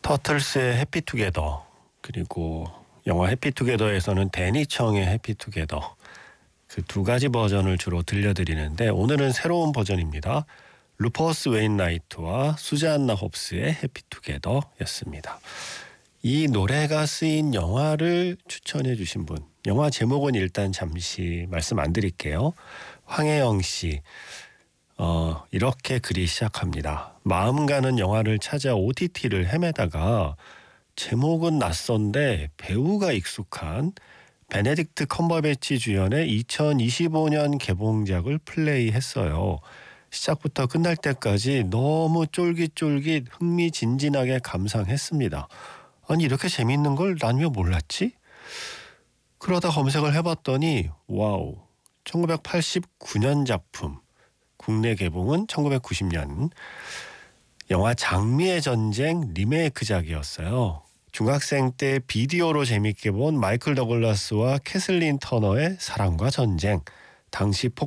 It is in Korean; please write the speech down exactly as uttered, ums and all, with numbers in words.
터틀스의 해피투게더, 그리고 영화 해피투게더에서는 데니 청의 해피투게더, 그 두 가지 버전을 주로 들려드리는데 오늘은 새로운 버전입니다. 루퍼스 웨인라이트와 수잔나 홉스의 해피투게더였습니다. 이 노래가 쓰인 영화를 추천해 주신 분, 영화 제목은 일단 잠시 말씀 안 드릴게요. 황혜영 씨, 어, 이렇게 글이 시작합니다. 마음 가는 영화를 찾아 오티티를 헤매다가 제목은 낯선데 배우가 익숙한 베네딕트 컴버배치 주연의 이천이십오 년 개봉작을 플레이했어요. 시작부터 끝날 때까지 너무 쫄깃쫄깃 흥미진진하게 감상했습니다. 아니 이렇게 재밌는 걸 난 왜 몰랐지? 그러다 검색을 해봤더니 와우, 천구백팔십구 년 작품, 국내 개봉은 천구백구십 년, 영화 장미의 전쟁 리메이크작이었어요. 중학생 때 비디오로 재밌게 본 마이클 더글라스와 캐슬린 터너의 사랑과 전쟁, 당시